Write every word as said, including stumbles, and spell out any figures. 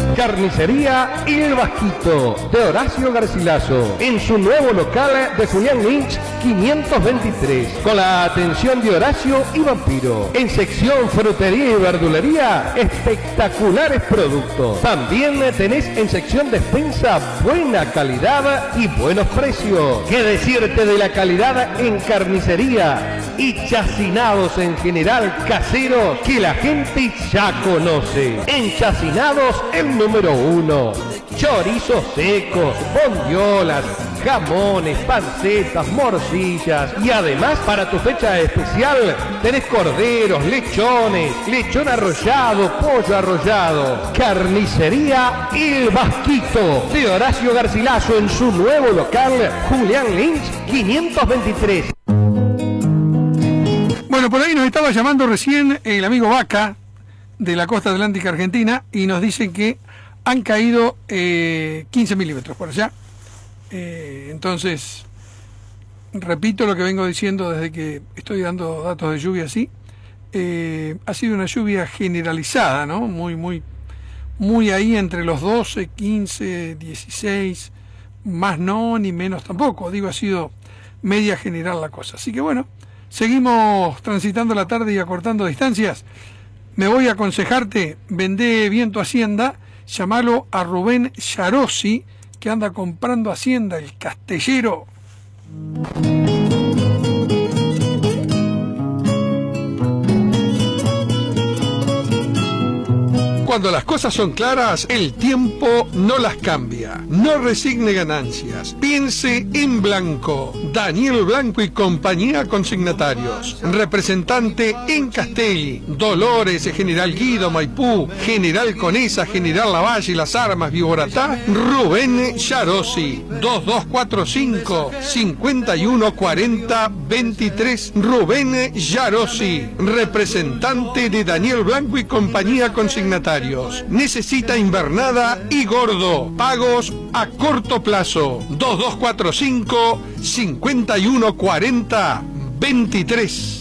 Carnicería El Vasquito de Horacio Garcilaso, en su nuevo local de Julián Lynch quinientos veintitrés, con la atención de Horacio y Vampiro. En sección frutería y verdulería, espectaculares productos. También tenés en sección despensa buena calidad y buenos precios. ¿Qué decirte de la calidad en carnicería y chacinados en general caseros que la gente ya conoce? En chacinados el número uno. Chorizos secos, bondiolas, jamones, pancetas, morcillas y además para tu fecha especial tenés corderos, lechones, lechón arrollado, pollo arrollado. Carnicería El Vasquito de Horacio Garcilaso en su nuevo local Julián Lynch quinientos veintitrés. Bueno, por ahí nos estaba llamando recién el amigo Vaca de la costa atlántica argentina y nos dicen que han caído eh, quince milímetros por allá. Eh, entonces, repito lo que vengo diciendo desde que estoy dando datos de lluvia así. Eh, ha sido una lluvia generalizada, ¿no? Muy, muy, muy ahí entre los doce, quince, dieciséis, más no, ni menos tampoco. Digo, ha sido media general la cosa. Así que bueno, seguimos transitando la tarde y acortando distancias. Me voy a aconsejarte, vendé bien tu hacienda, llamalo a Rubén Yarosi, que anda comprando hacienda, el castellero. Cuando las cosas son claras, el tiempo no las cambia. No resigne ganancias. Piense en Blanco. Daniel Blanco y compañía consignatarios. Representante en Castelli, Dolores, General Guido, Maipú, General Conesa, General Lavalle, Las Armas, Viboratá. Rubén Yarosi. dos dos cuatro cinco, cinco uno cuatro cero, veintitrés. Rubén Yarosi. Representante de Daniel Blanco y compañía consignatarios. Necesita invernada y gordo. Pagos a corto plazo. dos dos cuatro cinco, cinco uno cuatro cero, veintitrés.